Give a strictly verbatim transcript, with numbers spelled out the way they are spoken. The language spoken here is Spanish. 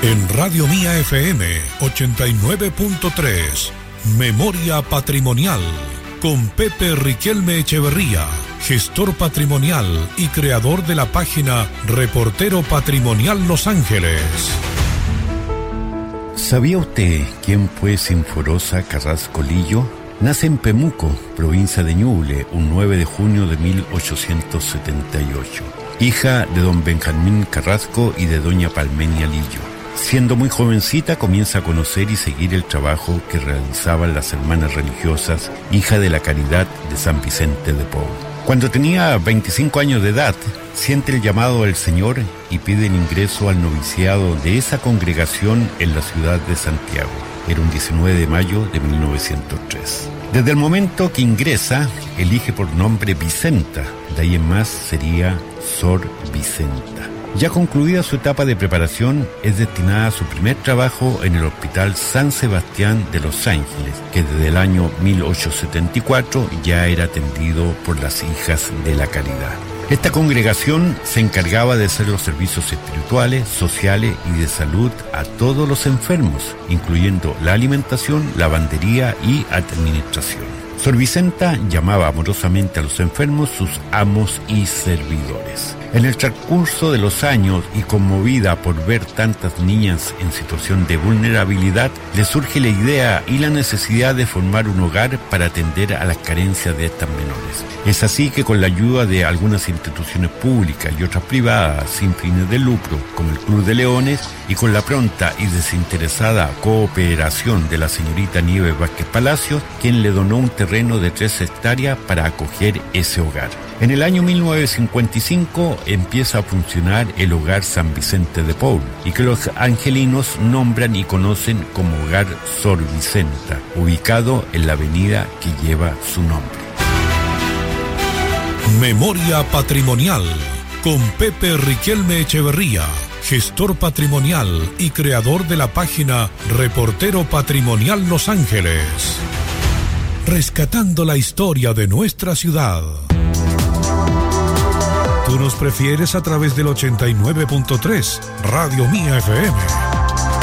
En Radio Mía F M ochenta y nueve punto tres, Memoria Patrimonial, con Pepe Riquelme Echeverría, gestor patrimonial y creador de la página Reportero Patrimonial Los Ángeles. ¿Sabía usted quién fue Sinforosa Carrasco Lillo? Nace en Pemuco, provincia de Ñuble, un nueve de junio de mil ochocientos setenta y ocho. Hija de don Benjamín Carrasco y de doña Palmenia Lillo. Siendo muy jovencita comienza a conocer y seguir el trabajo que realizaban las hermanas religiosas, hija de la Caridad de San Vicente de Paúl. Cuando tenía veinticinco años de edad, siente el llamado del Señor y pide el ingreso al noviciado de esa congregación en la ciudad de Santiago. Era un diecinueve de mayo de mil novecientos tres. Desde el momento que ingresa, elige por nombre Vicenta, de ahí en más sería Sor Vicenta. Ya concluida su etapa de preparación, es destinada a su primer trabajo en el Hospital San Sebastián de Los Ángeles, que desde el año mil ochocientos setenta y cuatro ya era atendido por las Hijas de la Caridad. Esta congregación se encargaba de hacer los servicios espirituales, sociales y de salud a todos los enfermos, incluyendo la alimentación, lavandería y administración. Sor Vicenta llamaba amorosamente a los enfermos sus amos y servidores. En el transcurso de los años y conmovida por ver tantas niñas en situación de vulnerabilidad, le surge la idea y la necesidad de formar un hogar para atender a las carencias de estas menores. Es así que con la ayuda de algunas instituciones públicas y otras privadas sin fines de lucro, como el Club de Leones, y con la pronta y desinteresada cooperación de la señorita Nieves Vázquez Palacios, quien le donó un terreno de tres hectáreas para acoger ese hogar. En el año mil novecientos cincuenta y cinco empieza a funcionar el Hogar San Vicente de Paúl, y que los angelinos nombran y conocen como Hogar Sor Vicenta, ubicado en la avenida que lleva su nombre. Memoria Patrimonial, con Pepe Riquelme Echeverría, gestor patrimonial y creador de la página Reportero Patrimonial Los Ángeles. Rescatando la historia de nuestra ciudad. Tú nos prefieres a través del ochenta y nueve punto tres, Radio Mía F M.